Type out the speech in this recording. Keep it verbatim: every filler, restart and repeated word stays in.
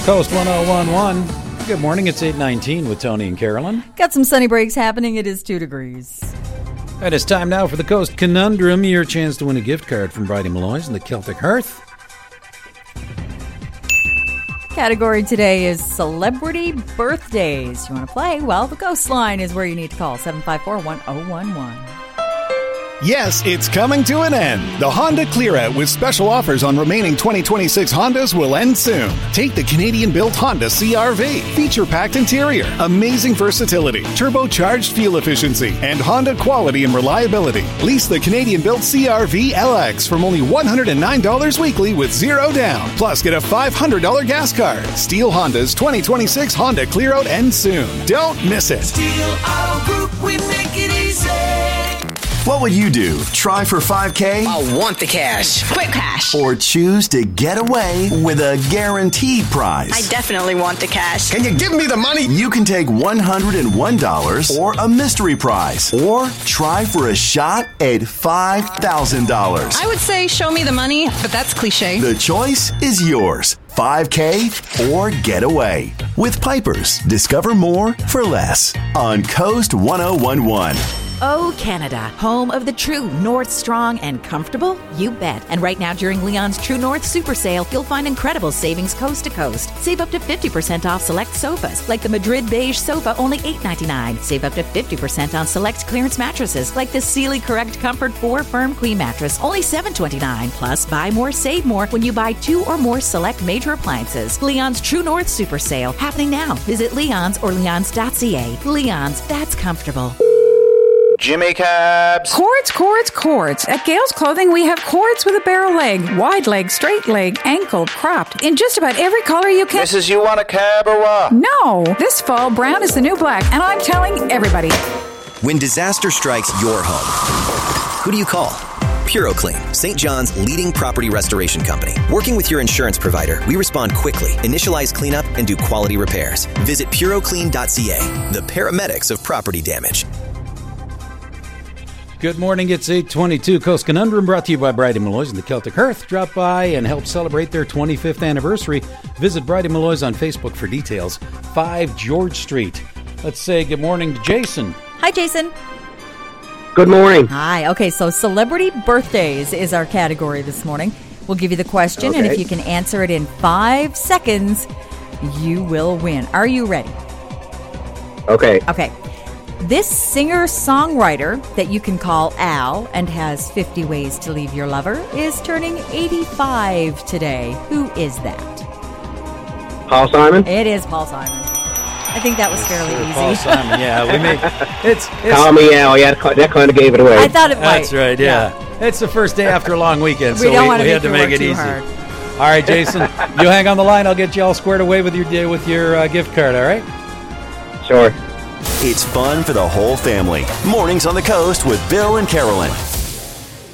Coast one oh one point one. Good morning. It's eight nineteen with Tony and Carolyn. Got some sunny breaks happening. It is two degrees. And it's time now for the Coast Conundrum. Your chance to win a gift card from Bridie Malloy's and the Celtic Hearth. Category today is celebrity birthdays. You want to play? Well, the Ghost Line is where you need to call seven five four, one oh one one. Yes, it's coming to an end. The Honda Clear Out with special offers on remaining twenty twenty-six Hondas will end soon. Take the Canadian-built Honda C R V. Feature-packed interior, amazing versatility, turbocharged fuel efficiency, and Honda quality and reliability. Lease the Canadian-built C R V L X from only one hundred nine dollars weekly with zero down. Plus, get a five hundred dollars gas card. Steele Honda's twenty twenty-six Honda Clear Out ends soon. Don't miss it. Steele Auto Group, we make it easy. What would you do? Try for five K? I want the cash. Quick cash. Or choose to get away with a guaranteed prize? I definitely want the cash. Can you give me the money? You can take one hundred one dollars or a mystery prize. Or try for a shot at five thousand dollars. I would say show me the money, but that's cliche. The choice is yours. five K or get away. With Pipers, discover more for less. On Coast one oh one point one. Oh, Canada, home of the true North Strong and comfortable? You bet. And right now during Leon's True North Super Sale, you'll find incredible savings coast to coast. Save up to fifty percent off select sofas, like the Madrid Beige sofa, only eight ninety-nine. Save up to fifty percent on select clearance mattresses, like the Sealy Correct Comfort four Firm Queen mattress, only seven twenty-nine. Plus, buy more, save more when you buy two or more select major appliances. Leon's True North Super Sale, happening now. Visit Leon's or leons dot c a. Leon's, that's comfortable. Jimmy Cabs. Cords, cords, cords. At Gales Clothing, we have cords with a barrel leg, wide leg, straight leg, ankle, cropped, in just about every color you can. Missus, you want a cab or what? No. This fall, brown is the new black, and I'm telling everybody. When disaster strikes your home, who do you call? PuroClean, Saint John's leading property restoration company. Working with your insurance provider, we respond quickly, initialize cleanup, and do quality repairs. Visit puro clean dot c a, the paramedics of property damage. Good morning. It's eight twenty-two. Coast Conundrum brought to you by Bridie Malloy's and the Celtic Hearth. Drop by and help celebrate their twenty-fifth anniversary. Visit Bridie Malloy's on Facebook for details. five George Street. Let's say good morning to Jason. Hi, Jason. Good morning. Hi. Okay, so celebrity birthdays is our category this morning. We'll give you the question, okay. and if you can answer it in five seconds, you will win. Are you ready? Okay. Okay. This singer-songwriter that you can call Al and has fifty ways to leave your lover is turning eighty-five today. Who is that? Paul Simon? It is Paul Simon. I think that was fairly easy. Paul Simon, yeah. We made, it's, it's, Call me Al. Yeah, that kind of gave it away. I thought it might. That's right, yeah. yeah. It's the first day after a long weekend, so we, don't we, we make had to make it easy. Hard. All right, Jason, you hang on the line. I'll get you all squared away with your, with your uh, gift card, all right? Sure. It's fun for the whole family. Mornings on the Coast with Bill and Carolyn.